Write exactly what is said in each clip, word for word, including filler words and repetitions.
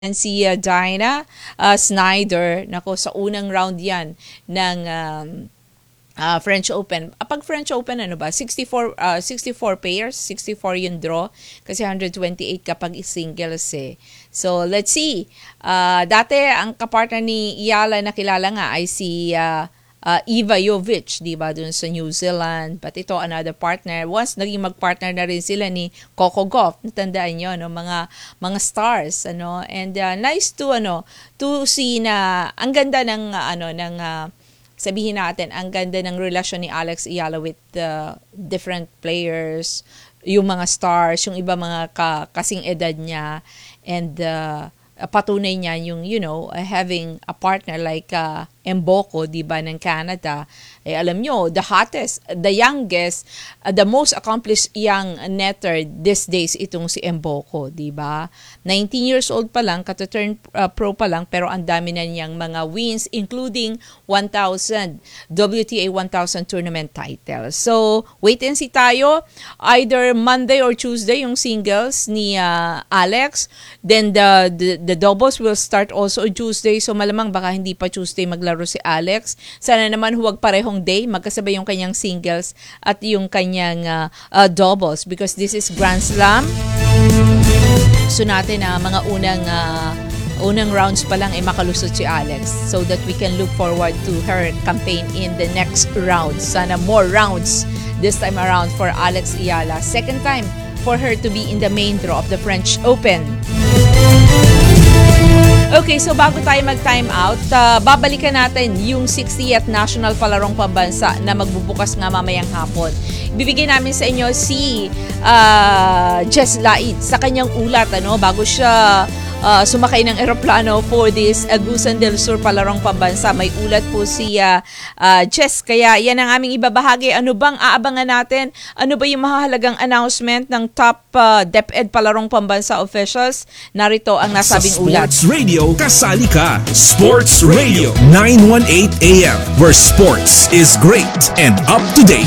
And si uh, Dinah uh, Snyder, nako sa unang round yan ng um, uh, French Open. Ah, pag French Open, ano ba? sixty-four, uh, sixty-four pairs, sixty-four yung draw, kasi one hundred twenty-eight kapag singles eh. So, let's see. Uh, dati, ang kapartner ni Iyala na kilala nga ay si uh, uh, Iva Jovic, di ba, dun sa New Zealand. But ito, another partner. Once naging mag-partner na rin sila ni Coco Gauff, natandaan nyo, no? mga mga stars, ano, and uh, nice to, ano, to see na ang ganda ng, uh, ano, ng, uh, sabihin natin, ang ganda ng relasyon ni Alex Iyala with uh, different players, yung mga stars, yung iba mga ka, kasing edad niya, and uh, patunay niya yung, you know, uh, having a partner like uh, Mboko, di ba, ng Canada. Eh, alam nyo, the hottest, the youngest, uh, the most accomplished young netter these days itong si Mboko, di ba? nineteen years old pa lang, kata-turn uh, pro pa lang, pero ang dami na niyang mga wins, including one thousand, W T A one thousand tournament titles. So, wait and see tayo. Either Monday or Tuesday yung singles ni uh, Alex. Then, the, the, the doubles will start also Tuesday. So, malamang baka hindi pa Tuesday maglaro si Alex. Sana naman huwag parehong day, magkasabay yung kanyang singles at yung kanyang uh, uh, doubles because this is Grand Slam. So natin na uh, mga unang uh, unang rounds pa lang ay eh, makalusot si Alex so that we can look forward to her campaign in the next rounds. Sana more rounds this time around for Alex Iyala. Second time for her to be in the main draw of the French Open. Okay, so bago tayo mag-time out, uh, babalikan natin yung sixtieth National Palarong Pambansa na magbubukas nga mamayang hapon. Ibibigay namin sa inyo si uh, Jess Laid sa kanyang ulat, ano, bago siya uh, sumakay ng eroplano for this Agusan del Sur Palarong Pambansa. May ulat po si uh, uh, Jess, kaya yan ang aming ibabahagi. Ano bang aabangan natin? Ano ba yung mahalagang announcement ng top uh, DepEd Palarong Pambansa officials? Narito ang nasabing ulat. Sports Radio, kasali ka. Sports Radio nine eighteen A M, where sports is great and up to date.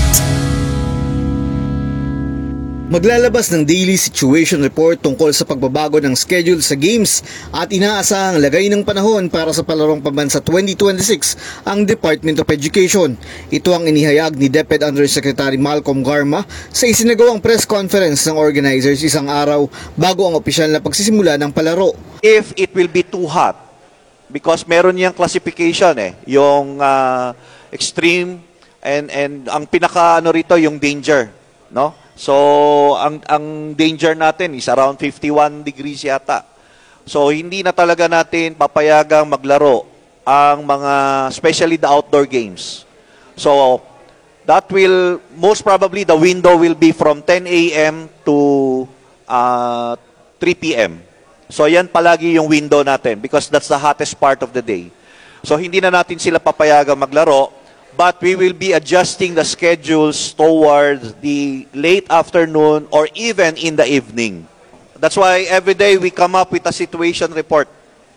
Maglalabas ng daily situation report tungkol sa pagbabago ng schedule sa games at inaasahang lagay ng panahon para sa Palarong Pambansa twenty twenty-six ang Department of Education. Ito ang inihayag ni DepEd Undersecretary Malcolm Garma sa isinagawang press conference ng organizers isang araw bago ang opisyal na pagsisimula ng palaro. If it will be too hot, because meron niyang classification eh, yung uh, extreme and and ang pinaka ano rito yung danger, no? So, ang, ang danger natin is around fifty-one degrees yata. So, hindi na talaga natin papayagang maglaro ang mga, especially the outdoor games. So, that will, most probably, the window will be from ten A M to uh, three P M So, yan palagi yung window natin because that's the hottest part of the day. So, hindi na natin sila papayagang maglaro. But we will be adjusting the schedules towards the late afternoon or even in the evening. That's why every day we come up with a situation report.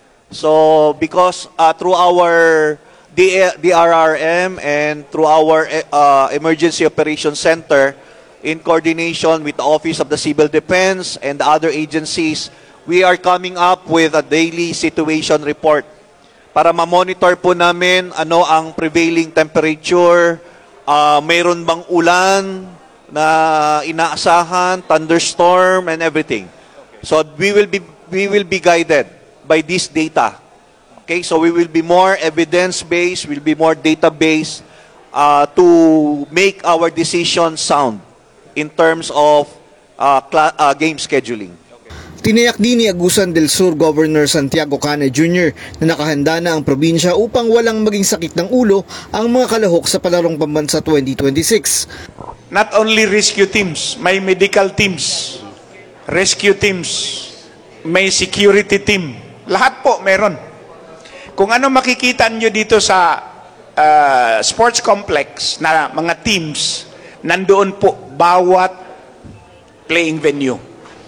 So because uh, through our D R R M and through our uh, Emergency Operations Center, in coordination with the Office of the Civil Defense and the other agencies, we are coming up with a daily situation report para ma-monitor po namin ano ang prevailing temperature, uh, mayroon bang ulan na inaasahan, thunderstorm and everything. So we will be we will be guided by this data. Okay? So we will be more evidence-based, we'll be more data-based uh, to make our decisions sound in terms of uh, uh, game scheduling. Tinayak din ni Agusan del Sur Governor Santiago Cane Junior na nakahanda na ang probinsya upang walang maging sakit ng ulo ang mga kalahok sa Palarong Pambansa twenty twenty-six. Not only rescue teams, may medical teams, rescue teams, may security team. Lahat po meron. Kung ano makikita nyo dito sa uh, sports complex na mga teams, nandoon po bawat playing venue.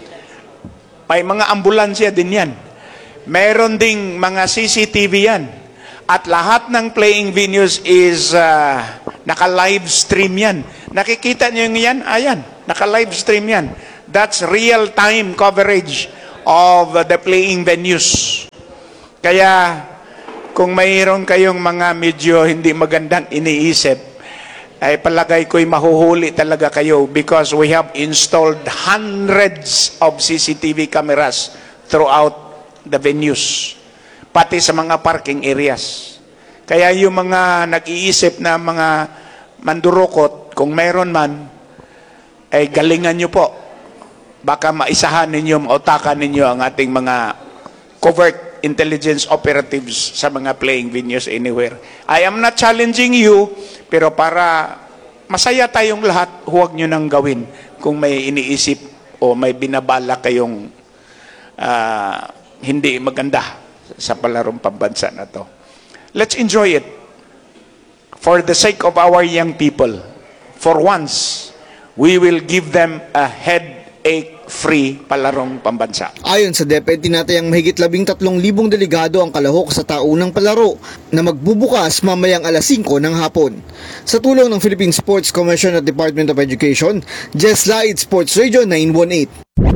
May mga ambulansya din yan. Meron ding mga C C T V yan. At lahat ng playing venues is uh, naka-live stream yan. Nakikita nyo yan? Ayan, naka-live stream yan. That's real-time coverage of the playing venues. Kaya kung mayroon kayong mga medyo hindi magandang iniisip, ay palagay ko'y mahuhuli talaga kayo because we have installed hundreds of C C T V cameras throughout the venues, pati sa mga parking areas. Kaya yung mga nag-iisip na mga mandurukot, kung mayroon man, ay galingan nyo po. Baka maisahan ninyo, mautakan ninyo ang ating mga covert intelligence operatives sa mga playing venues anywhere. I am not challenging you, pero para masaya tayong lahat, huwag nyo nang gawin kung may iniisip o may binabala kayong uh, hindi maganda sa palarong pambansa na to. Let's enjoy it for the sake of our young people. For once, we will give them a headache-free palarong pambansa. Ayon sa DepEd, tinatayang mahigit labing tatlong libong delegado ang kalahok sa taunang palaro na magbubukas mamayang alas singko ng hapon. Sa tulong ng Philippine Sports Commission at Department of Education, Jess Laid, Sports Radio nine one eight.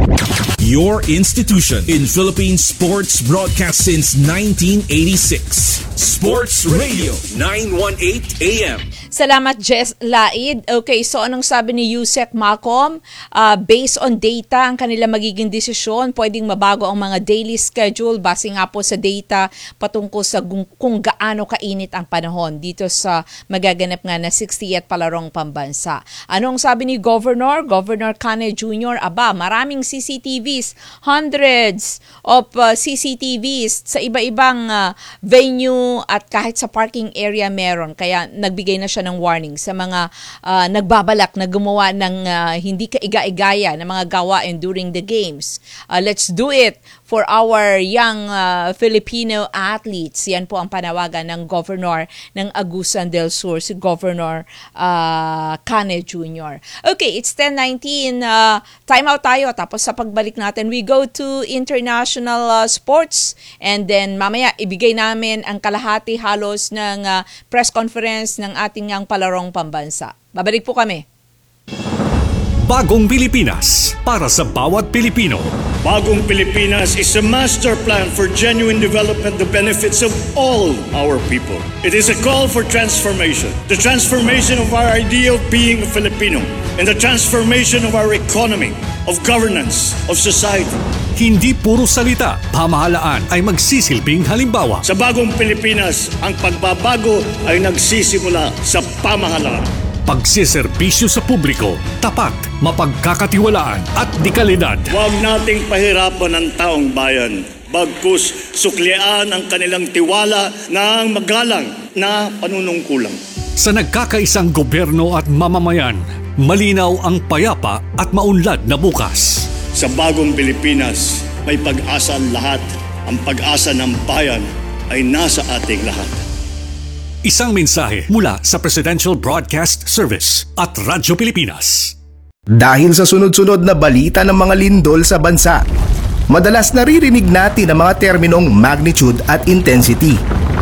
Your institution in Philippine sports broadcast since nineteen eighty-six. Sports Radio nine one eight A M. Salamat, Jess Laid. Okay, so anong sabi ni Yusek Malcolm? Uh, based on data, ang kanila magiging desisyon, pwedeng mabago ang mga daily schedule base nga po sa data patungkol sa kung, kung gaano kainit ang panahon dito sa magaganap nga na sixtieth palarong pambansa. Anong sabi ni Governor? Governor Cane Junior, aba, maraming C C T Vs, hundreds of uh, C C T Vs sa iba-ibang uh, venue at kahit sa parking area meron. Kaya nagbigay na siya ng warning sa mga uh, nagbabalak na gumawa ng uh, hindi kaiga-igaya na mga gawain during the games. Uh, let's do it for our young uh, Filipino athletes. Yan po ang panawagan ng Governor ng Agusan del Sur, si Governor uh, Cane Junior Okay, it's ten nineteen. Uh, time out tayo. Tapos sa pagbalik natin, we go to international uh, sports and then mamaya ibigay namin ang kalahati halos ng uh, press conference ng ating ang palarong pambansa. Babalik po kami. Bagong Pilipinas para sa bawat Pilipino. Bagong Pilipinas is a master plan for genuine development, the benefits of all our people. It is a call for transformation, the transformation of our idea of being a Filipino, and the transformation of our economy, of governance, of society. Hindi puro salita, pamahalaan ay magsisilbing halimbawa. Sa Bagong Pilipinas, ang pagbabago ay nagsisimula sa pamahalaan. Pagsiservisyo sa publiko, tapat, mapagkakatiwalaan at dekalidad. Huwag nating pahirapan ang taong bayan. Bagkus suklian ang kanilang tiwala ng magalang na panunungkulan. Sa nagkakaisang gobyerno at mamamayan, malinaw ang payapa at maunlad na bukas. Sa Bagong Pilipinas, may pag-asa ang lahat. Ang pag-asa ng bayan ay nasa ating lahat. Isang mensahe mula sa Presidential Broadcast Service at Radyo Pilipinas. Dahil sa sunod-sunod na balita ng mga lindol sa bansa, madalas naririnig natin ang mga terminong magnitude at intensity.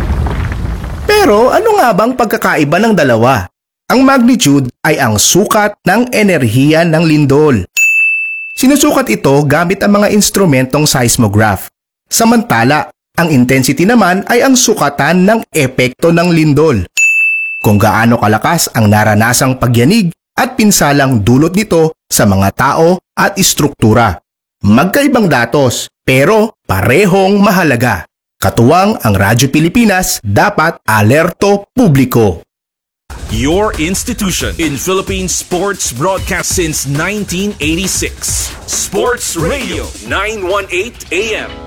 Pero ano nga bang pagkakaiba ng dalawa? Ang magnitude ay ang sukat ng enerhiya ng lindol. Sinusukat ito gamit ang mga instrumentong seismograph. Samantala, ang intensity naman ay ang sukatan ng epekto ng lindol. Kung gaano kalakas ang naranasang pagyanig at pinsalang dulot nito sa mga tao at istruktura. Magkaibang datos, pero parehong mahalaga. Katuwang ang Radyo Pilipinas, dapat alerto publiko. Your institution in Philippine sports broadcast since nineteen eighty-six. Sports Radio nine one eight A M.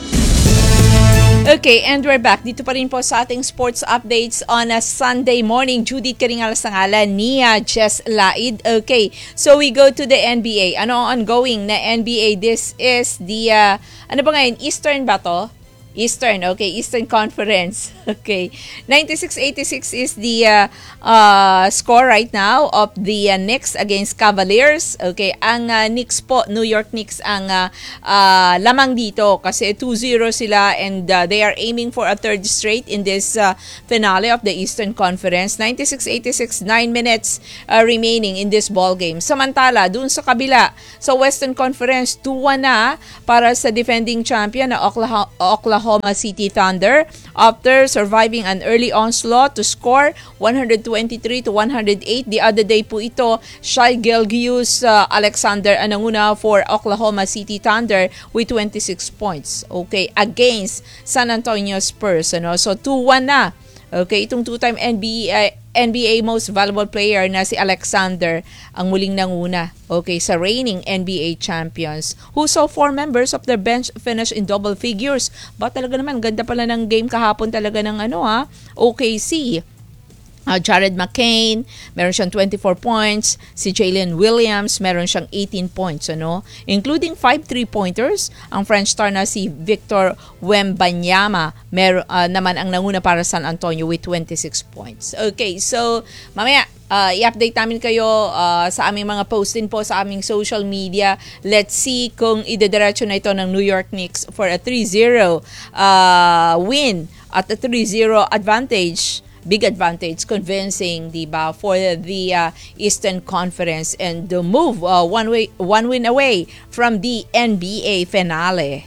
Okay, and we're back. Dito pa rin po sa ating sports updates on a Sunday morning. Judith Karingal sa ngalan ni Jess Laid. Okay, so we go to the N B A. Ano ang ongoing na N B A? This is the, uh, ano ba ngayon? Eastern ba to? Eastern, okay, Eastern Conference. Okay, ninety-six eighty-six is the uh, uh, score right now of the uh, Knicks against Cavaliers. Okay, ang uh, Knicks po, New York Knicks ang uh, uh, lamang dito kasi two zero sila and uh, they are aiming for a third straight in this uh, finale of the Eastern Conference. ninety-six eighty-six, nine minutes uh, remaining in this ball game. Samantala, dun sa kabila, sa Western Conference, two one na para sa defending champion na Oklahoma, Oklahoma Oklahoma City Thunder after surviving an early onslaught to score one twenty-three to one oh eight. The other day po ito, Shai Gilgeous uh, Alexander ang nanguna for Oklahoma City Thunder with twenty-six points. Okay, against San Antonio Spurs. Ano? So two one na. Okay, itong two-time N B A N B A Most Valuable Player na si Alexander ang muling nanguna. Okay, sa reigning N B A champions who saw four members of their bench finish in double figures. Ba talaga naman, ganda pala ng game kahapon talaga ng ano ha, O K C. Uh, Jared McCain, meron siyang twenty-four points. Si Jalen Williams, meron siyang eighteen points, ano? Including five three-pointers. Ang French star na si Victor Wembanyama, meron uh, naman ang nanguna para San Antonio with twenty-six points. Okay, so mamaya, uh, i-update namin kayo uh, sa aming mga posting po sa aming social media. Let's see kung idediretso na ito ng New York Knicks for a three zero uh, win at a three zero advantage. Big advantage, convincing, diba, for the uh, Eastern Conference and the move uh, one way, one win away from the N B A finale.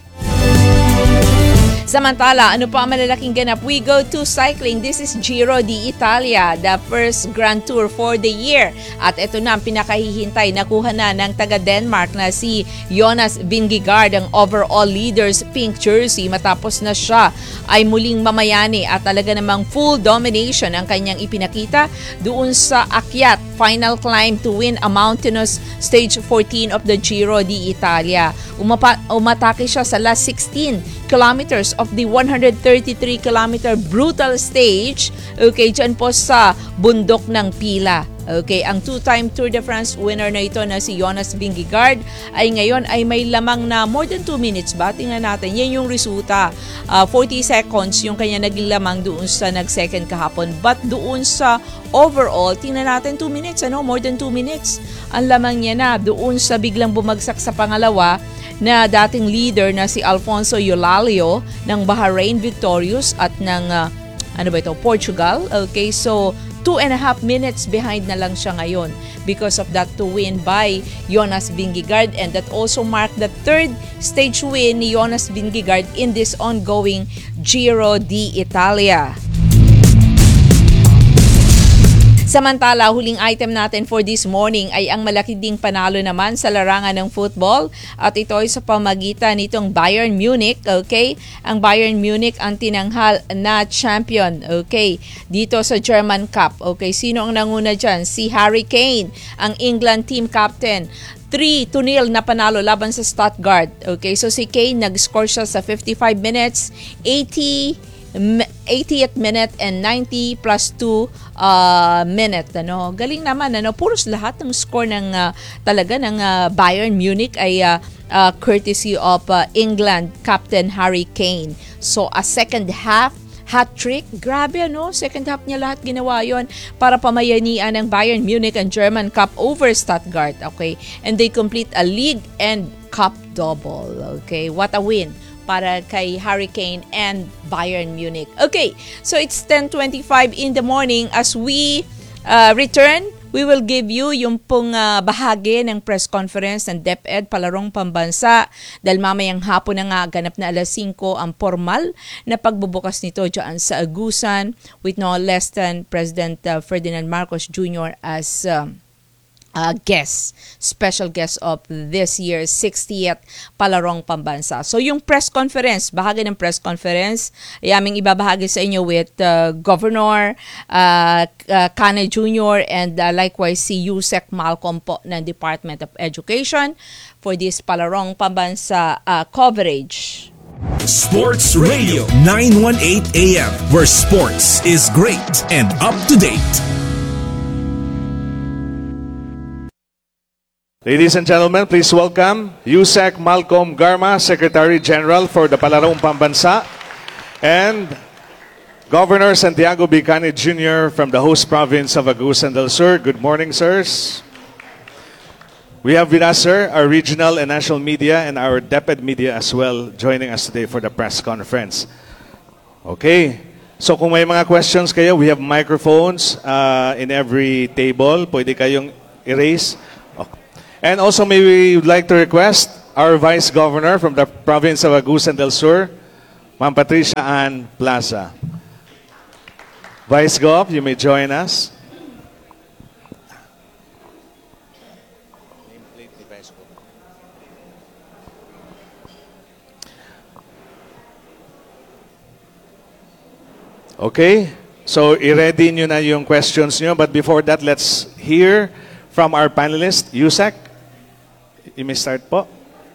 Samantala, ano pa ang malalaking ganap? We go to cycling. This is Giro d'Italia, the first Grand Tour for the year. At ito na ang pinakahihintay. Nakuha na ng taga-Denmark na si Jonas Vingegaard ang overall leader's pink jersey matapos na siya ay muling mamayani at talaga namang full domination ang kanyang ipinakita doon sa akyat final climb to win a mountainous stage fourteen of the Giro d'Italia. Umapa- umatake siya sa last sixteen kilometers of the one hundred thirty-three kilometer brutal stage, okay, dyan po sa bundok ng Pila. Okay, ang two-time Tour de France winner na ito na si Jonas Vingegaard ay ngayon ay may lamang na more than two minutes ba? Tingnan natin, yan yung resulta. Uh, forty seconds yung kanya naging lamang doon sa nag-second kahapon. But doon sa overall, tingnan natin two minutes, ano? More than two minutes. Ang lamang niya na doon sa biglang bumagsak sa pangalawa na dating leader na si Alfonso Eulalio ng Bahrain Victorious at ng uh, ano ba ito, Portugal. Okay, so two and a half minutes behind na lang siya ngayon because of that to win by Jonas Vingegaard, and that also marked the third stage win ni Jonas Vingegaard in this ongoing Giro d'Italia. Samantala, huling item natin for this morning ay ang malaki ding panalo naman sa larangan ng football at ito ay sa pamagitan nitong Bayern Munich, okay? Ang Bayern Munich ang tinanghal na champion, okay? Dito sa German Cup, okay? Sino ang nanguna dyan? Si Harry Kane, ang England team captain. three to nil na panalo laban sa Stuttgart, okay? So si Kane nag-score siya sa fifty-five minutes, eighty eightieth minute and ninety plus two uh, minute, ano. Galing naman, ano. Puros lahat ng score ng uh, talaga ng uh, Bayern Munich ay uh, uh, courtesy of uh, England captain Harry Kane. So a second half hat-trick, grabe, ano. Second half niya lahat ginawa yon para pamayanian ng Bayern Munich ang German Cup over Stuttgart, okay? And they complete a league and cup double, okay? What a win para kay Harry Kane and Bayern Munich. Okay, so it's ten twenty-five in the morning. As we uh, return, we will give you yung pong uh, bahagi ng press conference ng DepEd Palarong Pambansa dahil mamayang hapon na nga ganap na alas singko ang formal na pagbubukas nito dyan sa Agusan with no less than President uh, Ferdinand Marcos Junior as um, Uh, guest, special guest of this year's sixtieth Palarong Pambansa. So yung press conference, bahagi ng press conference, ay aming ibabahagi sa inyo with uh, Governor uh, uh, Cane Junior and uh, likewise si Yusek Malcolm po ng Department of Education for this Palarong Pambansa uh, coverage. Sports Radio nine eighteen A M, where sports is great and up to date. Ladies and gentlemen, please welcome Yusek Malcolm Garma, Secretary General for the Palarong Pambansa, and Governor Santiago B. Cane Junior from the host province of Agusan del Sur. Good morning, sirs. We have with us, sir, our regional and national media and our DepEd media as well joining us today for the press conference. Okay, so kung may mga questions kayo, we have microphones uh, in every table. Pwede kayong erase. Okay. And also, may we would like to request our Vice Governor from the province of Agusan del Sur Ma'am Patricia Ann Plaza. Vice Gov, you may join us. Okay, so i-ready nyo na yung questions nyo. But before that, let's hear from our panelists. Yusek, you may start po.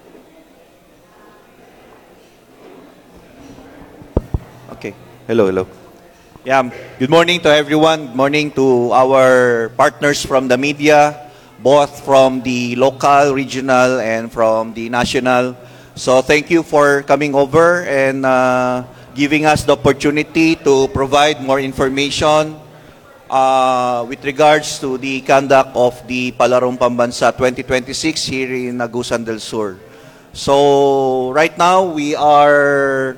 Okay. Hello, hello. Yeah, good morning to everyone. Good morning to our partners from the media, both from the local, regional, and from the national. So thank you for coming over and uh, giving us the opportunity to provide more information uh, with regards to the conduct of the Palarong Pambansa twenty twenty-six here in Agusan del Sur. So right now we are,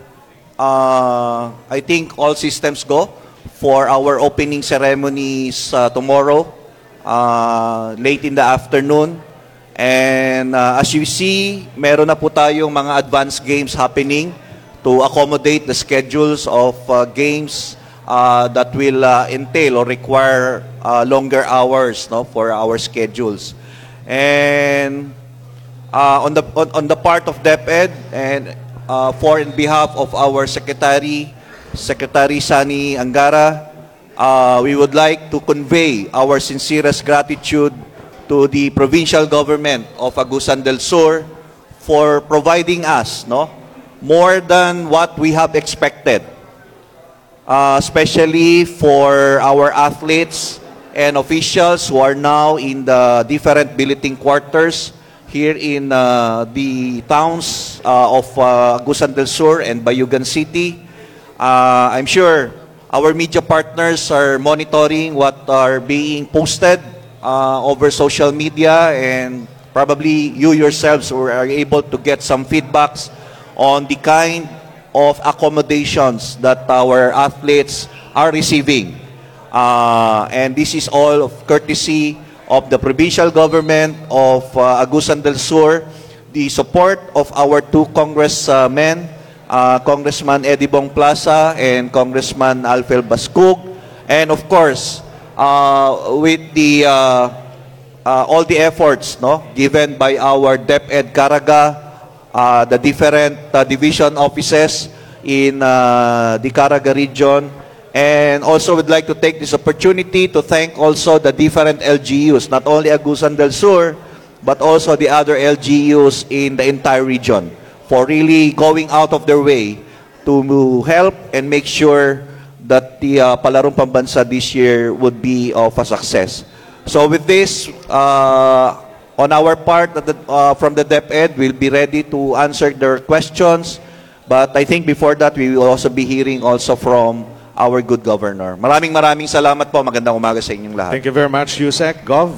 uh, I think all systems go for our opening ceremonies uh, tomorrow, uh, late in the afternoon. And uh, as you see, meron na po tayong mga advanced games happening to accommodate the schedules of uh, games uh, that will uh, entail or require uh, longer hours, no, for our schedules. And uh, on the on, on the part of DepEd and uh, for in behalf of our Secretary, Secretary Sani Angara, uh, we would like to convey our sincerest gratitude to the provincial government of Agusan del Sur for providing us, no, more than what we have expected, uh, especially for our athletes and officials who are now in the different billeting quarters here in uh, the towns uh, of uh, Agusan del Sur and Bayugan City. Uh, I'm sure our media partners are monitoring what are being posted uh, over social media, and probably you yourselves are able to get some feedbacks on the kind of accommodations that our athletes are receiving. Uh, and this is all of courtesy of the provincial government of uh, Agusan del Sur, the support of our two congressmen, uh, Congressman Eddie Bong Plaza and Congressman Alfel Bascug, and of course, uh, with the uh, uh, all the efforts, no, given by our DepEd Caraga, Uh, the different uh, division offices in uh, the Caraga region. And also would like to take this opportunity to thank also the different L G Us, not only Agusan del Sur, but also the other L G Us in the entire region, for really going out of their way to help and make sure that the uh, Palarong Pambansa this year would be of a success. So with this, uh, on our part, uh, from the DepEd, we'll be ready to answer their questions. But I think before that, we will also be hearing also from our good governor. Maraming maraming salamat po. Magandang umaga sa inyong lahat. Thank you very much, Yusek. Gov?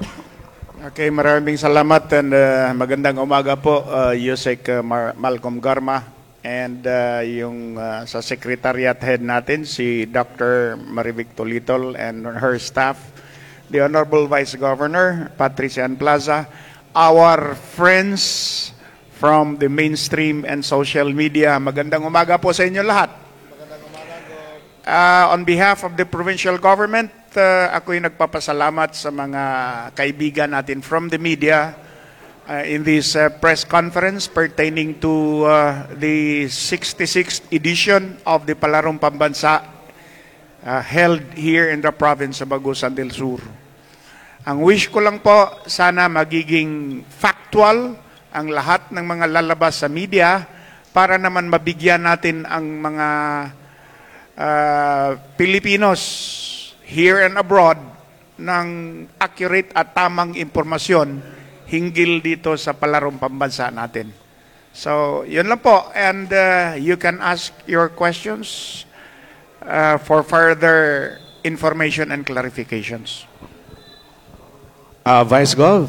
Okay, maraming salamat and uh, magandang umaga po, uh, Yusek uh, Mar- Malcolm Garma, and uh, yung uh, sa Secretariat Head natin, si Doctor Marivic Tolitol and her staff, the Honorable Vice Governor, Patricia Ann Plaza, our friends from the mainstream and social media. Magandang umaga po sa inyo lahat. Magandang umaga po. Uh, on behalf of the provincial government, uh, ako'y nagpapasalamat sa mga kaibigan natin from the media uh, in this uh, press conference pertaining to uh, the sixty-sixth edition of the Palarong Pambansa uh, held here in the province of Agusan del Sur. Ang wish ko lang po, sana magiging factual ang lahat ng mga lalabas sa media para naman mabigyan natin ang mga uh, Pilipinos here and abroad ng accurate at tamang impormasyon hinggil dito sa Palarong Pambansa natin. So, yun lang po. And uh, you can ask your questions uh, for further information and clarifications. Uh, Vice Gov?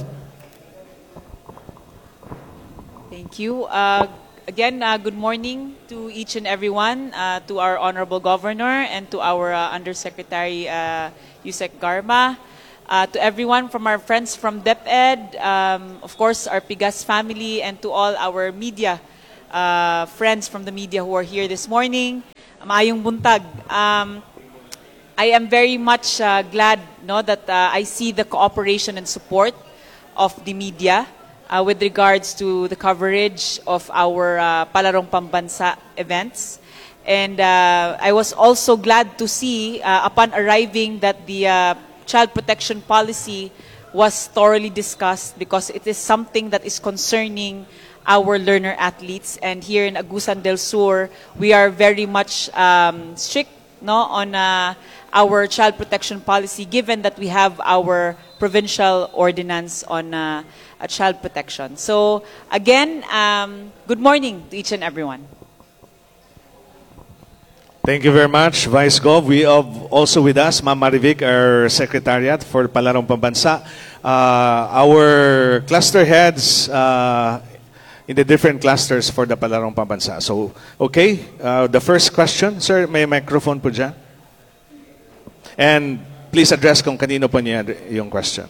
Thank you. Uh, again, uh, good morning to each and everyone, uh, to our Honorable Governor and to our uh, Undersecretary uh, Yusek Garma, uh, to everyone from our friends from DepEd, um, of course, our Pigas family, and to all our media uh, friends from the media who are here this morning. Maayong buntag. Um, I am very much uh, glad no, that uh, I see the cooperation and support of the media uh, with regards to the coverage of our uh, Palarong Pambansa events. And uh, I was also glad to see, uh, upon arriving, that the uh, child protection policy was thoroughly discussed because it is something that is concerning our learner athletes. And here in Agusan del Sur, we are very much um, strict no, on uh, our child protection policy, given that we have our provincial ordinance on uh, uh, child protection. So again, um, good morning to each and everyone. Thank you very much, Vice Gov. We have also with us, Ma'am Marivic, our Secretariat for Palarong Pambansa. Uh, our cluster heads uh, in the different clusters for the Palarong Pambansa. So, okay, uh, the first question. Sir, may microphone po dyan. And please address kung kanino po niya yung question.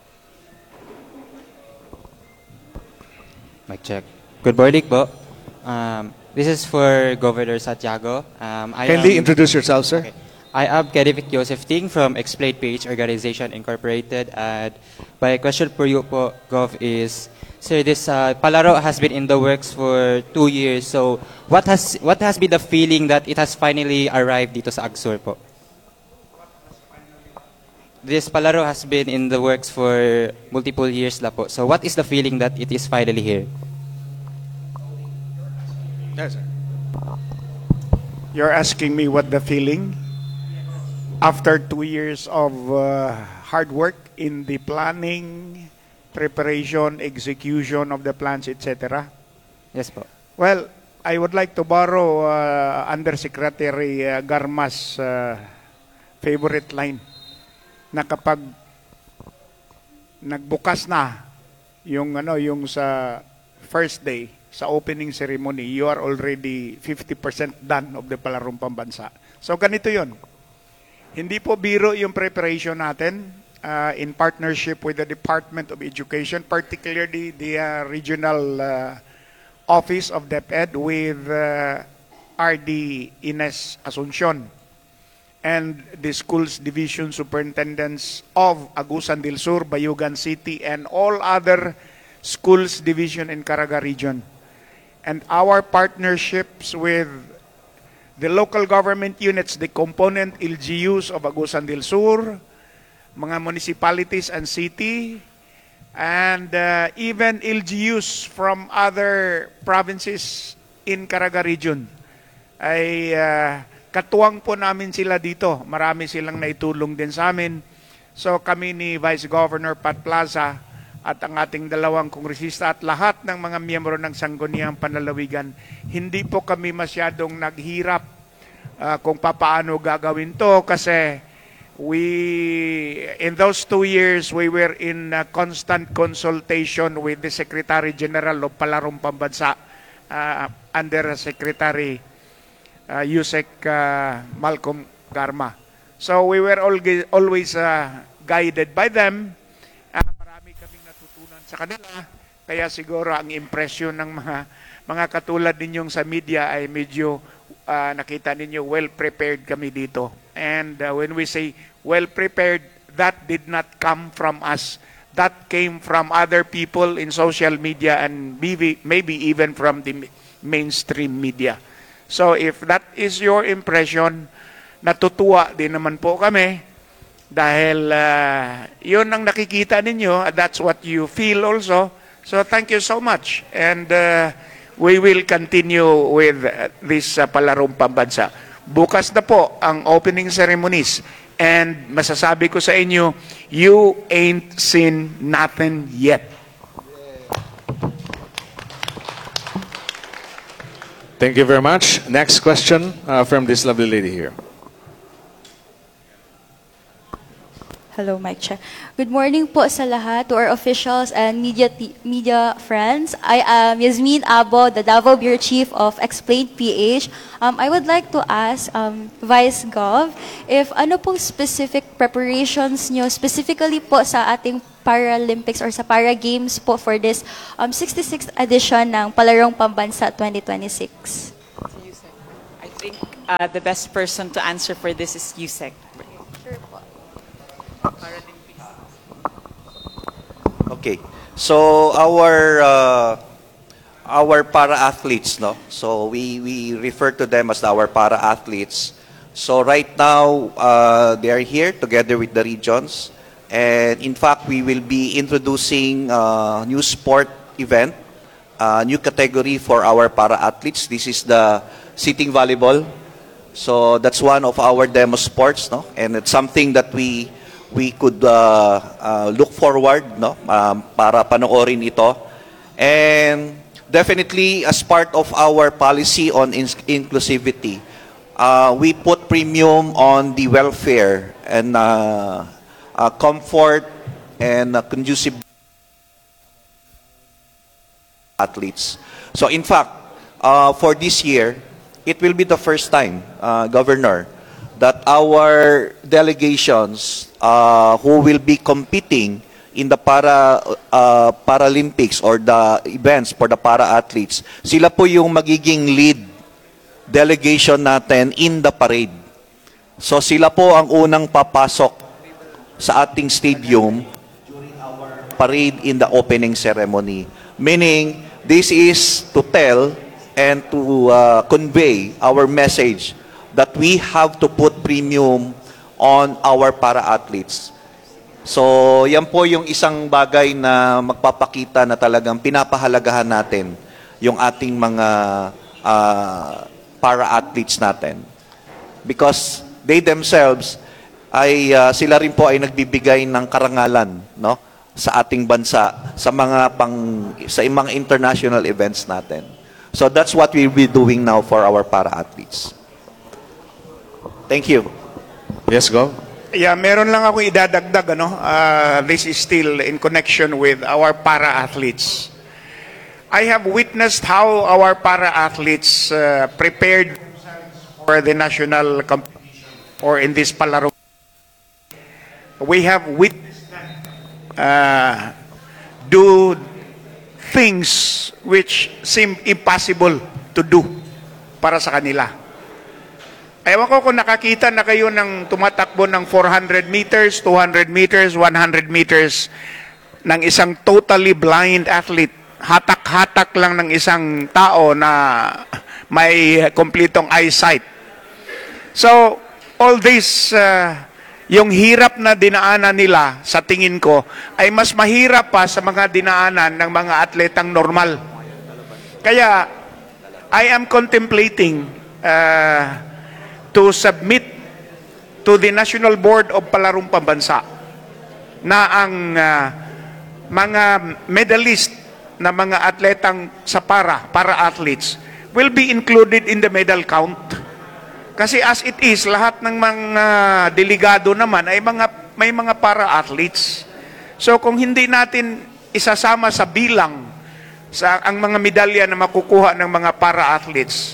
Mic check. Good morning po. Um, This is for Governor Santiago. Um, I Kindly am, introduce yourself, sir. Okay. I am Kenevic Joseph Ting from Explain Page Organization Incorporated. And my question for you, po, Gov, is, sir, this uh, Palaro has been in the works for two years. So, what has what has been the feeling that it has finally arrived dito sa Agsur, po? This Palaro has been in the works for multiple years, la po. So, what is the feeling that it is finally here? Yes, sir. You're asking me what the feeling after two years of uh, hard work in the planning, preparation, execution of the plans, et cetera. Yes, po. Well, I would like to borrow uh, Undersecretary uh, Garma's uh, favorite line na kapag nagbukas na yung ano yung sa first day sa opening ceremony, you are already fifty percent done of the Palarong Pambansa. So ganito yun. Hindi po biro yung preparation natin uh, in partnership with the Department of Education, particularly the uh, regional uh, office of DepEd with uh, R D Ines Asuncion and the schools division superintendents of Agusan del Sur, Bayugan City, and all other schools division in Caraga region. And our partnerships with the local government units, the component L G Us of Agusan del Sur, mga municipalities and city, and uh, even L G Us from other provinces in Caraga region. Ay uh, katuwang po namin sila dito. Marami silang naitulong din sa amin. So kami ni Vice Governor Pat Plaza at ang ating dalawang kongresista at lahat ng mga miyembro ng Sangguniang Panlalawigan, hindi po kami masyadong naghirap uh, kung papaano gagawin to kasi we, in those two years, we were in uh, constant consultation with the Secretary General of Palarong Pambansa uh, under Secretary uh, Yusek uh, Malcolm Garma. So we were always, always uh, guided by them. Sa kanila, kaya siguro ang impression ng mga mga katulad ninyong sa media ay medyo uh, nakita ninyo well prepared kami dito. And uh, when we say well prepared, that did not come from us. That came from other people in social media and maybe, maybe even from the mainstream media. So if that is your impression, natutuwa din naman po kami. Dahil uh, yun ang nakikita ninyo, that's what you feel also. So thank you so much. And uh, we will continue with uh, this uh, Palarong Pambansa. Bukas na po ang opening ceremonies. And masasabi ko sa inyo, you ain't seen nothing yet. Thank you very much. Next question uh, from this lovely lady here. Hello, Mike Check. Good morning po sa lahat, to our officials and media t- media friends. I am Yasmin Abo, the Davao Bureau Chief of Explained P H. Um, I would like to ask um, Vice Gov if ano pong specific preparations nyo specifically po sa ating Paralympics or sa Para Games po for this um, sixty-sixth edition ng Palarong Pambansa twenty twenty-six. I think uh, the best person to answer for this is Yusek. Sure po. Okay. So our uh, our para athletes, no. So we we refer to them as our para athletes. So right now uh, they are here together with the regions, and in fact we will be introducing a new sport event, a new category for our para athletes. This is the sitting volleyball. So that's one of our demo sports, no, and it's something that we we could uh, uh, look forward, no, um, para panoorin ito. And definitely, as part of our policy on in- inclusivity, uh, we put premium on the welfare and uh, uh, comfort and uh, conducive athletes. So in fact, uh, for this year, it will be the first time, uh, Governor, that our delegations uh, who will be competing in the para uh, Paralympics or the events for the para athletes, sila po yung magiging lead delegation natin in the parade. So sila po ang unang papasok sa ating stadium during our parade in the opening ceremony. Meaning, this is to tell and to uh, convey our message that we have to put premium on our para-athletes. So, yan po yung isang bagay na magpapakita na talagang pinapahalagahan natin yung ating mga uh, para-athletes natin. Because they themselves, ay uh, sila rin po ay nagbibigay ng karangalan, no, sa ating bansa, sa mga, pang, sa mga international events natin. So, that's what we'll be doing now for our para-athletes. Thank you. Yes, Gov. Yeah, meron lang ako idadagdag, ano? Uh, this is still in connection with our para-athletes. I have witnessed how our para-athletes uh, prepared for the national competition or in this Palaro. We have witnessed uh, do things which seem impossible to do para sa kanila. Ewan ko kung nakakita na kayo ng tumatakbo ng four hundred meters, two hundred meters, one hundred meters ng isang totally blind athlete. Hatak-hatak lang ng isang tao na may kompletong eyesight. So, all this, uh, yung hirap na dinaanan nila, sa tingin ko, ay mas mahirap pa sa mga dinaanan ng mga atletang normal. Kaya, I am contemplating uh, to submit to the National Board of Palarong Pambansa na ang uh, mga medalist na mga atletang sa para, para-athletes will be included in the medal count. Kasi as it is, lahat ng mga delegado naman ay mga, may mga para-athletes. So kung hindi natin isasama sa bilang sa ang mga medalya na makukuha ng mga para-athletes,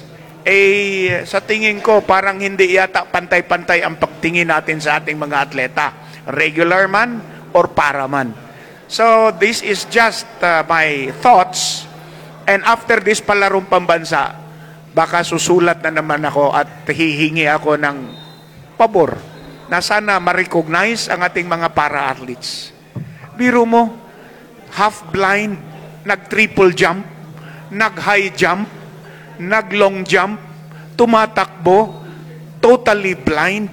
eh, sa tingin ko, parang hindi yata pantay-pantay ang pagtingin natin sa ating mga atleta. Regular man or para man. So, this is just uh, my thoughts. And after this Palarong Pambansa, baka susulat na naman ako at hihingi ako ng pabor na sana ma-recognize ang ating mga para-athletes. Biro mo, half-blind, nag-triple jump, nag-high jump, nag-long jump, tumatakbo, totally blind.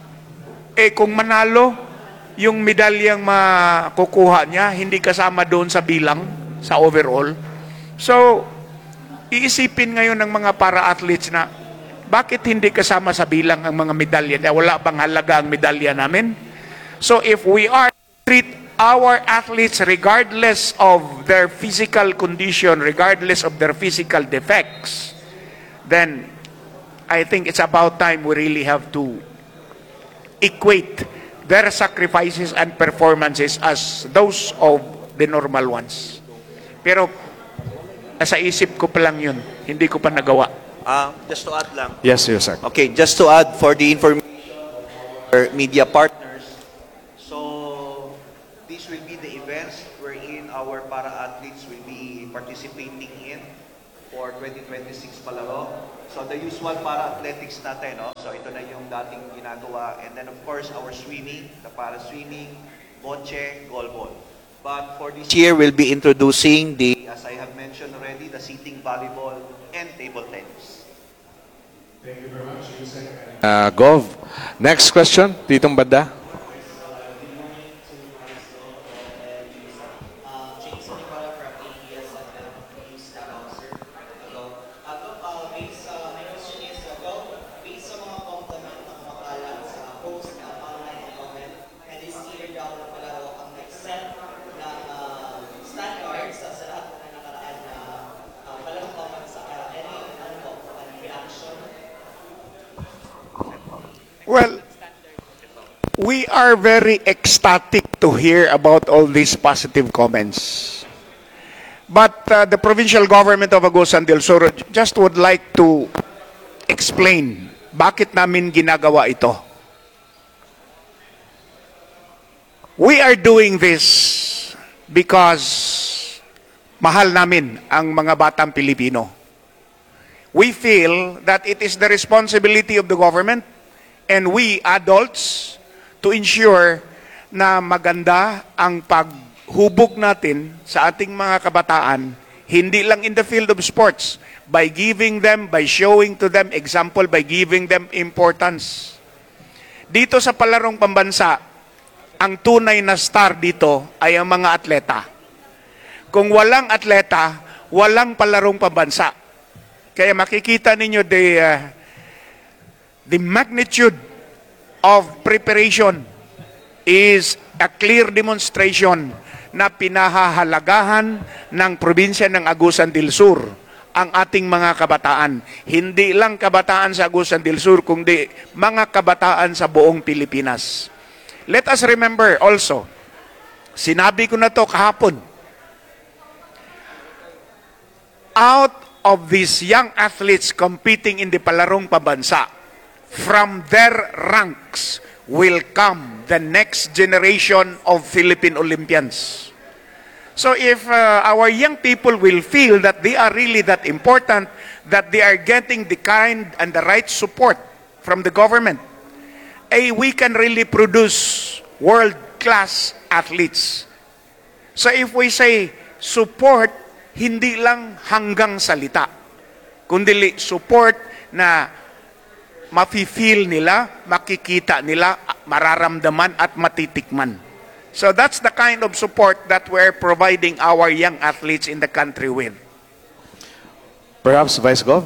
Eh kung manalo, yung medalyang makukuha niya, hindi kasama doon sa bilang, sa overall. So, iisipin ngayon ng mga para-athletes na, bakit hindi kasama sa bilang ang mga medalya? Wala bang halaga ang medalya namin? So, if we are treat our athletes regardless of their physical condition, regardless of their physical defects, then I think it's about time we really have to equate their sacrifices and performances as those of the normal ones. Pero nasa isip ko pa lang yun, hindi ko pa nagawa. Uh, just to add lang. Yes, Yusek. Okay, just to add for the information for media partners. So, these will be the events wherein our para-athletes will be participating in for twenty twenty-six palaro. So, the usual para-athletics natin, no? So, ito na yung dating ginagawa. And then, of course, our swimming, the para-swimming, bocce, goalball. But for this year, we'll be introducing the, as I have mentioned already, the seating volleyball and table tennis. Thank you very much, Yusek. Uh, Gov, next question, Titong Bada. Well, we are very ecstatic to hear about all these positive comments. But uh, the provincial government of Agusan del Sur just would like to explain bakit namin ginagawa ito. We are doing this because mahal namin ang mga batang Pilipino. We feel that it is the responsibility of the government and we adults to ensure na maganda ang paghubog natin sa ating mga kabataan, hindi lang in the field of sports, by giving them, by showing to them example, by giving them importance. Dito sa palarong pambansa, ang tunay na star dito ay ang mga atleta. Kung walang atleta, walang palarong pambansa. Kaya makikita ninyo the uh, the magnitude of preparation is a clear demonstration na pinahahalagahan ng probinsya ng Agusan del Sur ang ating mga kabataan. Hindi lang kabataan sa Agusan del Sur, kundi mga kabataan sa buong Pilipinas. Let us remember also, sinabi ko na to kahapon, out of these young athletes competing in the palarong pambansa, from their ranks will come the next generation of Philippine Olympians. So if uh, our young people will feel that they are really that important, that they are getting the kind and the right support from the government, eh, we can really produce world-class athletes. So if we say support, hindi lang hanggang salita, kundi support na mafe-feel nila, makikita nila, mararamdaman at matitikman. So that's the kind of support that we're providing our young athletes in the country with. Perhaps Vice Gov?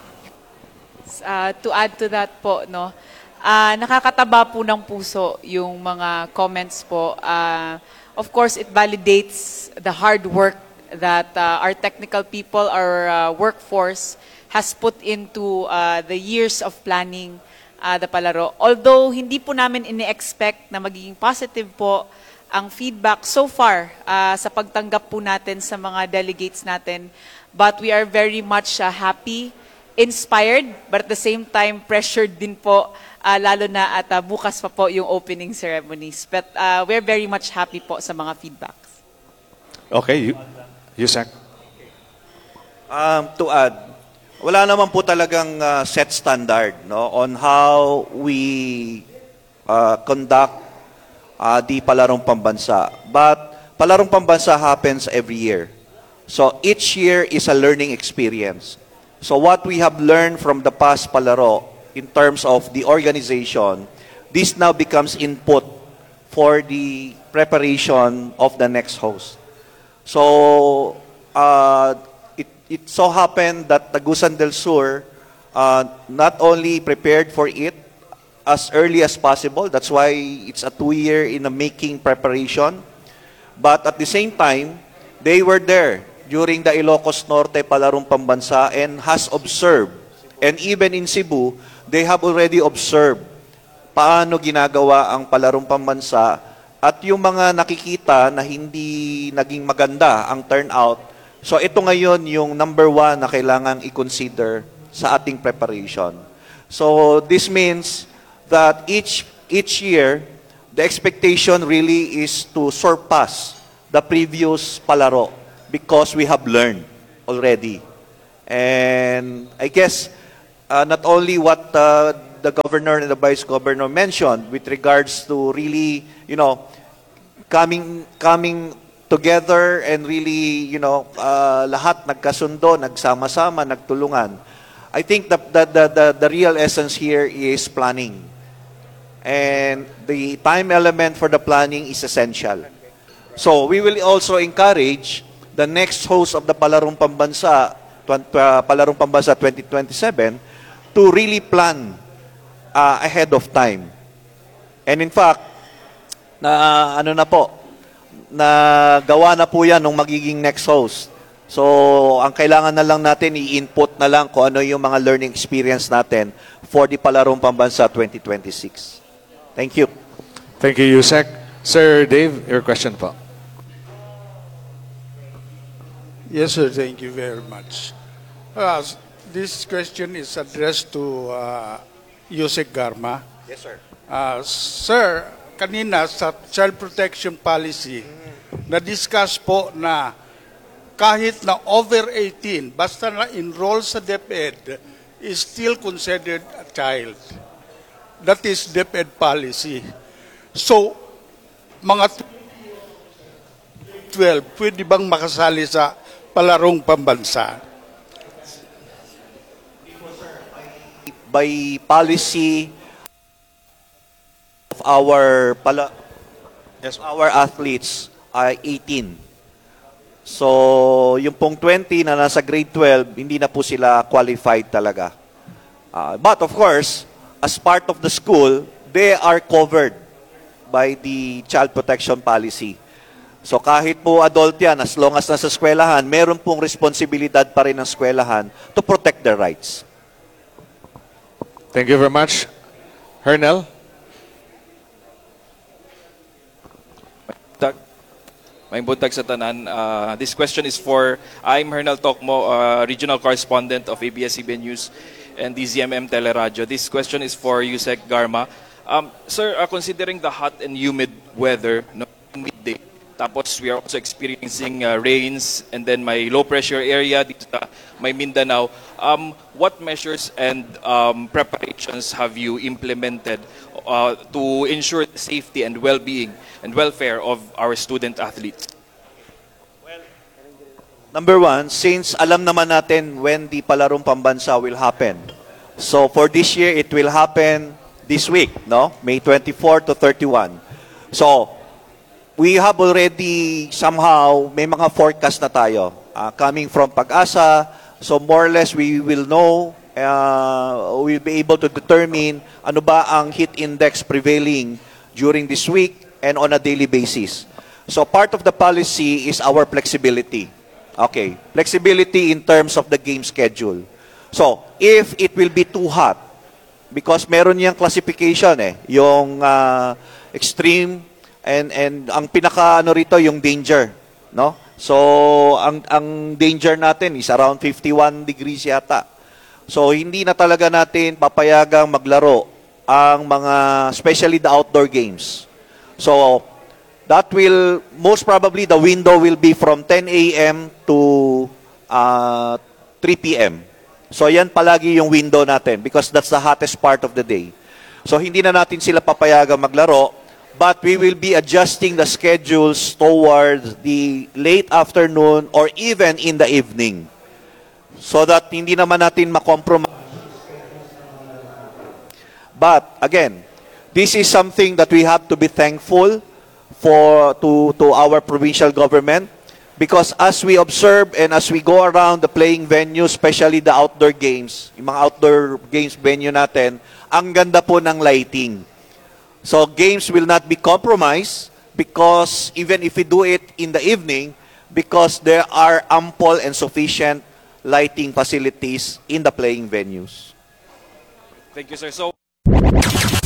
Uh, to add to that po, no, uh, nakakataba po ng puso yung mga comments po. Uh, of course, it validates the hard work that uh, our technical people, our uh, workforce has put into uh, the years of planning uh, the palaro. Although hindi po namin ini-expect na magiging positive po ang feedback so far uh, sa pagtanggap po natin sa mga delegates natin, but we are very much uh, happy, inspired, but at the same time pressured din po, uh, lalo na at uh, bukas pa po yung opening ceremonies. But uh, we're very much happy po sa mga feedbacks. Okay, you, Yusek. Um, to add, wala naman po talagang uh, set standard, no, on how we uh, conduct uh, the Palarong Pambansa. But Palarong Pambansa happens every year. So each year is a learning experience. So what we have learned from the past Palaro in terms of the organization, this now becomes input for the preparation of the next host. So uh, it so happened that Agusan del Sur uh, not only prepared for it as early as possible, that's why it's a two-year in the making preparation, but at the same time, they were there during the Ilocos Norte Palarong Pambansa and has observed, and even in Cebu, they have already observed paano ginagawa ang palarong pambansa at yung mga nakikita na hindi naging maganda ang turnout. So ito ngayon yung number one na kailangan i-consider sa ating preparation. So this means that each each year, the expectation really is to surpass the previous palaro because we have learned already. And I guess uh, not only what uh, the governor and the vice governor mentioned with regards to really, you know, coming coming together and really, you know, uh, lahat nagkasundo, nagsama-sama, nagtulungan. I think the, the, the, the, the real essence here is planning. And the time element for the planning is essential. So we will also encourage the next host of the Palarong Pambansa, uh, Palarong Pambansa twenty twenty-seven to really plan uh, ahead of time. And in fact, na ano na po, na gawa na po yan ng magiging next host. So, ang kailangan na lang natin, i-input na lang kung ano yung mga learning experience natin for the Palarong Pambansa twenty twenty-six. Thank you. Thank you, Yusek. Sir Dave, your question po. Yes, sir. Thank you very much. Uh, this question is addressed to uh, Yusek Garma. Yes, sir. Uh, sir, kanina sa child protection policy, na-discuss po na kahit na over eighteen, basta na-enroll sa DepEd, is still considered a child. That is DepEd policy. So, mga twelve, pwede bang makasali sa Palarong Pambansa? By policy of our pala, yes, our athletes ay eighteen. So, yung pong twenty na nasa grade twelve, hindi na po sila qualified talaga. Uh, but of course, as part of the school, they are covered by the child protection policy. So kahit po adult yan, as long as nasa eskwelahan, meron pong responsibilidad pa rin ng eskwelahan to protect their rights. Thank you very much. Hernel? May buntag sa tanan. Uh, this question is for, I'm Hernel Tokmo, uh, regional correspondent of A B S C B N News and D Z M M Teleradio. This question is for Yusek Garma. Um, sir, uh, considering the hot and humid weather no, midday, tapos we are also experiencing uh, rains and then may low pressure area dito sa may Mindanao, um, what measures and um, preparations have you implemented uh, to ensure the safety and well-being and welfare of our student athletes? Number one, since alam naman natin when the Palarong Pambansa will happen. So for this year, it will happen this week, no? May twenty-four to thirty-one. So we have already somehow, may mga forecast na tayo uh, coming from Pag-asa. So more or less, we will know, uh, we'll be able to determine ano ba ang heat index prevailing during this week and on a daily basis. So part of the policy is our flexibility. Okay, flexibility in terms of the game schedule. So, if it will be too hot, because meron niyang classification eh, yung uh, extreme and and ang pinaka ano rito yung danger, no? So, ang ang danger natin is around fifty-one degrees yata. So, hindi na talaga natin papayagang maglaro ang mga especially the outdoor games. So, that will, most probably, the window will be from ten A M to uh, three P M So, yan palagi yung window natin because that's the hottest part of the day. So, hindi na natin sila papayagang maglaro, but we will be adjusting the schedules towards the late afternoon or even in the evening so that hindi naman natin makompromise. But, again, this is something that we have to be thankful for to to our provincial government because as we observe and as we go around the playing venue, especially the outdoor games, yung mga outdoor games venue natin, ang ganda po ng lighting. So games will not be compromised because even if we do it in the evening, because there are ample and sufficient lighting facilities in the playing venues. Thank you, sir. So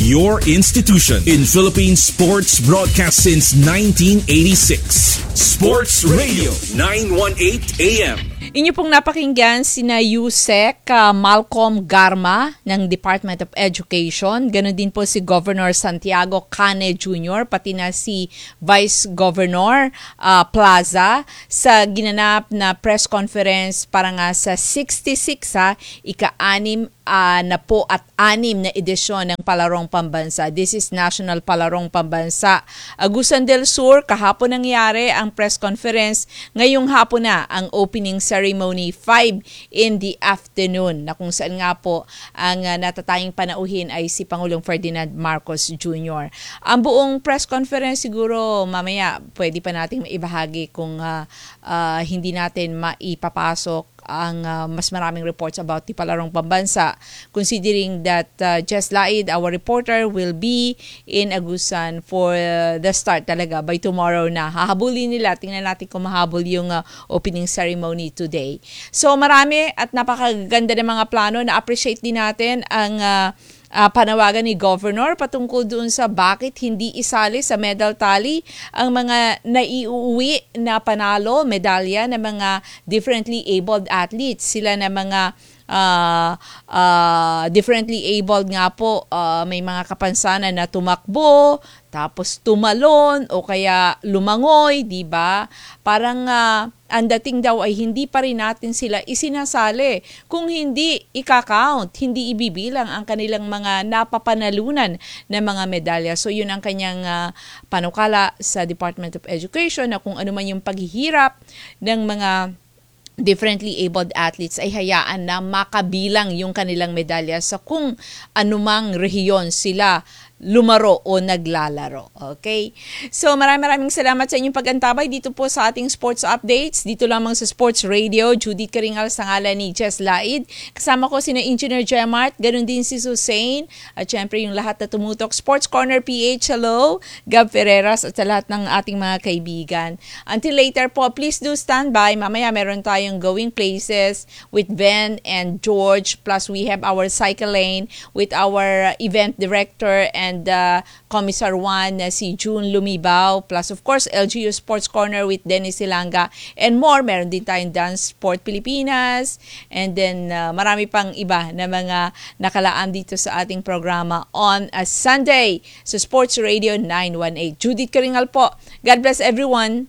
Your institution in Philippine sports broadcast since nineteen eighty-six. Sports Radio nine eighteen A M. Inyo pong napakinggan sina Yusek uh, Malcolm Garma ng Department of Education. Ganon din po si Governor Santiago Cane Junior pati na si Vice Governor uh, Plaza sa ginanap na press conference para nga sa sixty-six ha, ika-anim uh, na po at anim na edisyon ng Palarong Pambansa. This is National Palarong Pambansa. Agusan del Sur, kahapon nangyari ang press conference. Ngayong hapon na ang opening ceremony five in the afternoon na kung saan nga po ang uh, natatayang panauhin ay si Pangulong Ferdinand Marcos Junior Ang buong press conference siguro mamaya pwede pa nating maibahagi kung uh, uh, hindi natin maipapasok ang uh, mas maraming reports about the Palarong Pambansa, considering that uh, Jess Laid, our reporter, will be in Agusan for uh, the start talaga by tomorrow na. Hahabulin nila, tingnan natin kung mahabol yung uh, opening ceremony today. So marami at napakaganda ng mga plano. Na-appreciate din natin ang uh, Uh, panawagan ni Governor patungkol doon sa bakit hindi isali sa medal tally ang mga naiuwi na panalo, medalya ng mga differently abled athletes. Sila na mga uh, uh, differently abled nga po, uh, may mga kapansanan na tumakbo, tapos tumalon o kaya lumangoy, di ba? Parang uh, ang dating daw ay hindi pa rin natin sila isinasali. Kung hindi ika-count, hindi ibibilang ang kanilang mga napapanalunan na mga medalya. So yun ang kanyang uh, panukala sa Department of Education na kung ano man yung paghihirap ng mga differently abled athletes ay hayaan na makabilang yung kanilang medalya sa kung anumang rehiyon sila lumaro o naglalaro. Okay? So maraming maraming salamat sa inyong pag-antabay dito po sa ating sports updates. Dito lamang sa Sports Radio, Judith Karingal sa ngalan ni Jess Laid. Kasama ko sina Engineer Gemart, ganun din si Susain, at syempre yung lahat na tumutok. Sports Corner P H, hello, Gab Ferreras at sa lahat ng ating mga kaibigan. Until later po, please do stand by. Mamaya meron tayong going places with Ben and George, plus we have our cycle lane with our event director and and uh, Commissar one na uh, si June Lumibaw, plus of course L G U Sports Corner with Dennis Silanga and more. Meron din tayong Dance Sport Pilipinas and then uh, marami pang iba na mga nakalaan dito sa ating programa on a Sunday sa Sports Radio nine eighteen. Judith Karingal po. God bless everyone.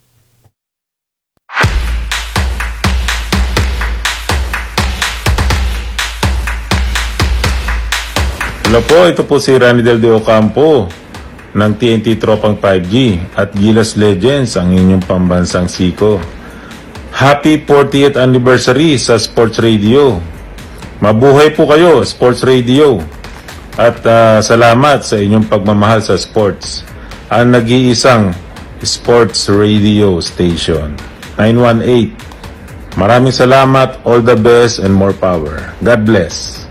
Hello po, ito po si Ranidel de Ocampo ng T N T Tropang five G at Gilas Legends, ang inyong pambansang siko. Happy fortieth anniversary sa Sports Radio. Mabuhay po kayo, Sports Radio. At uh, salamat sa inyong pagmamahal sa sports. Ang nag-iisang Sports Radio Station. nine eighteen. Maraming salamat, all the best and more power. God bless.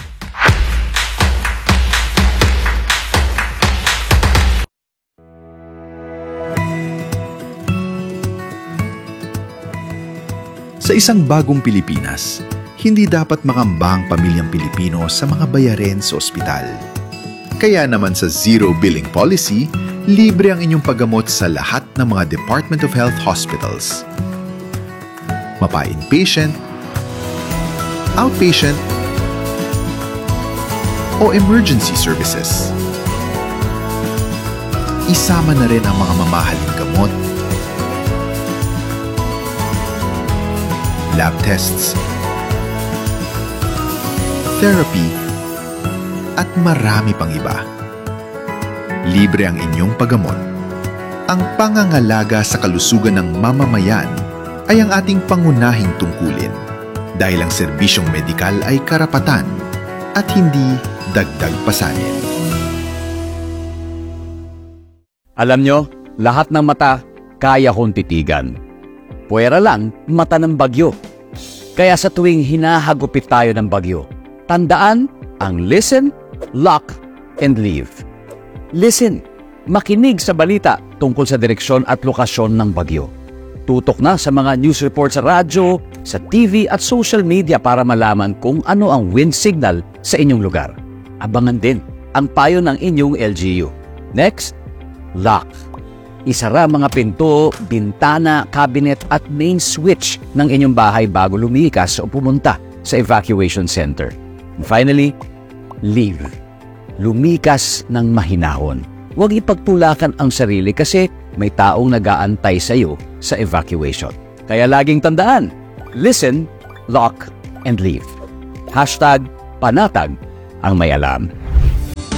Sa isang bagong Pilipinas, hindi dapat makamba ang pamilyang Pilipino sa mga bayarin sa ospital. Kaya naman sa Zero Billing Policy, libre ang inyong paggamot sa lahat ng mga Department of Health hospitals. Mapa-inpatient, outpatient, o emergency services. Isama na rin ang mga mamahaling gamot, lab tests, therapy, at marami pang iba. Libre ang inyong paggamot. Ang pangangalaga sa kalusugan ng mamamayan ay ang ating pangunahing tungkulin dahil ang serbisyong medikal ay karapatan at hindi dagdag pasanin. Alam nyo, lahat ng mata kaya kong titigan. Puwera lang, mata ng bagyo. Kaya sa tuwing hinahagupit tayo ng bagyo, tandaan ang listen, lock, and leave. Listen, makinig sa balita tungkol sa direksyon at lokasyon ng bagyo. Tutok na sa mga news report sa radyo, sa T V at social media para malaman kung ano ang wind signal sa inyong lugar. Abangan din ang payo ng inyong L G U. Next, lock. Isara mga pinto, bintana, cabinet at main switch ng inyong bahay bago lumikas o pumunta sa evacuation center. And finally, leave. Lumikas ng mahinahon. Huwag ipagtulakan ang sarili kasi may taong nag-aantay sa iyo sa evacuation. Kaya laging tandaan, listen, lock, and leave. Hashtag panatag ang may alam.